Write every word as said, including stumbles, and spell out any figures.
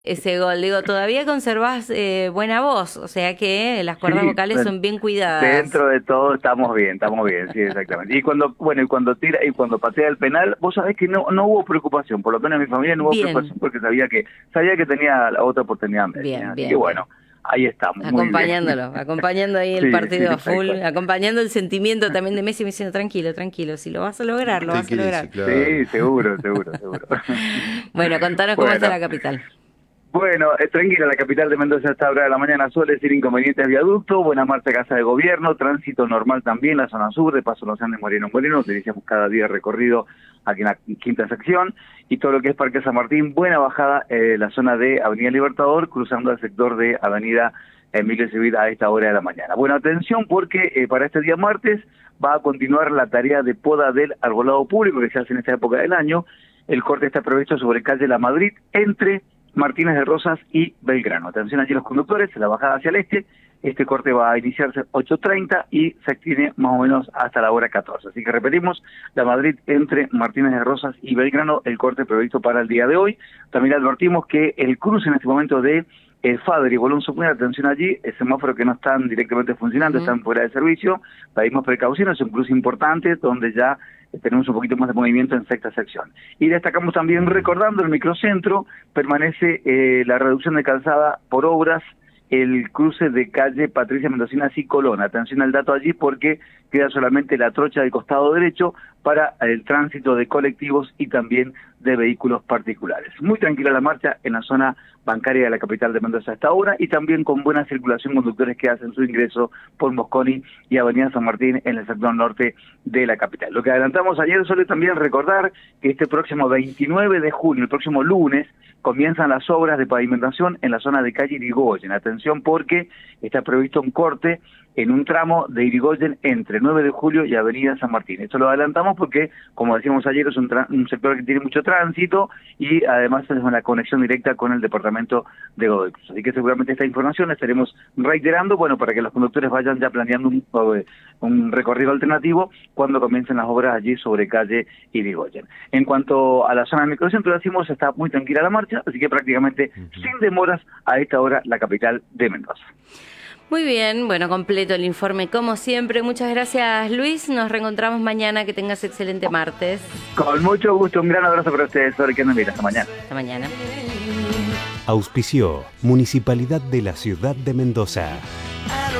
ese gol. Digo, todavía conservás eh, buena voz, o sea que las cuerdas Sí, vocales bueno, son bien cuidadas. dentro de todo estamos bien, estamos bien, sí, exactamente. Y cuando, bueno, y cuando tira y cuando patea el penal, vos sabés que no no hubo preocupación, por lo menos en mi familia no hubo Bien, preocupación porque sabía que sabía que tenía la otra oportunidad Messi, ¿eh? bien, Así que bien, bien. bueno, ahí estamos, muy bien. Acompañándolo, acompañando ahí el Sí, sí, partido a tal full, cual. acompañando el sentimiento también de Messi, me diciendo, tranquilo, tranquilo, si lo vas a lograr, lo vas a Tranquilice, lograr. claro. Sí, seguro, seguro, seguro. Bueno, contanos cómo está Bueno, la capital. Bueno, eh, tranquila, la capital de Mendoza a esta hora de la mañana suele ser inconvenientes viaducto, buena marcha Casa de Gobierno, tránsito normal también, la zona sur, de Paso Los Andes, Moreno Moreno, utilizamos cada día recorrido aquí en la quinta sección, y todo lo que es Parque San Martín, buena bajada, eh, la zona de Avenida Libertador, cruzando el sector de Avenida Emilio Civil a esta hora de la mañana. Bueno, atención porque eh, para este día martes va a continuar la tarea de poda del arbolado público que se hace en esta época del año. El corte está previsto sobre calle La Madrid, entre Martínez de Rosas y Belgrano. Atención allí los conductores, la bajada hacia el este, este corte va a iniciarse ocho treinta y se extiende más o menos hasta la hora catorce. Así que repetimos, La Madrid entre Martínez de Rosas y Belgrano, el corte previsto para el día de hoy. También advertimos que el cruce en este momento de el Fader y Bolón Supuña, atención allí, el semáforo que no están directamente funcionando, Ujú. están fuera de servicio, pedimos precaución, es un cruce importante donde ya eh, tenemos un poquito más de movimiento en sexta sección. Y destacamos también, recordando, el microcentro permanece eh, la reducción de calzada por obras, el cruce de calle Patricia Mendocinas y Colón. Atención al dato allí porque queda solamente la trocha del costado derecho para el tránsito de colectivos y también de vehículos particulares. Muy tranquila la marcha en la zona bancaria de la capital de Mendoza hasta ahora y también con buena circulación conductores que hacen su ingreso por Mosconi y Avenida San Martín en el sector norte de la capital. Lo que adelantamos ayer suele también recordar que este próximo veintinueve de junio, el próximo lunes, comienzan las obras de pavimentación en la zona de calle Irigoyen. Atención porque está previsto un corte en un tramo de Irigoyen entre nueve de julio y Avenida San Martín. Esto lo adelantamos porque, como decíamos ayer, es un, un sector que tiene mucho tránsito y además es una conexión directa con el departamento de Godoy Cruz. Así que seguramente esta información la estaremos reiterando, bueno, para que los conductores vayan ya planeando un, un recorrido alternativo cuando comiencen las obras allí sobre calle Irigoyen. En cuanto a la zona del microcentro, decimos, está muy tranquila la marcha, así que prácticamente uh-huh. sin demoras a esta hora la capital de Mendoza. Muy bien, bueno, completo el informe como siempre. Muchas gracias, Luis. Nos reencontramos mañana. Que tengas excelente martes. Con mucho gusto. Un gran abrazo para ustedes. Sobre que nos mira. Hasta mañana. Hasta mañana. Auspició Municipalidad de la Ciudad de Mendoza.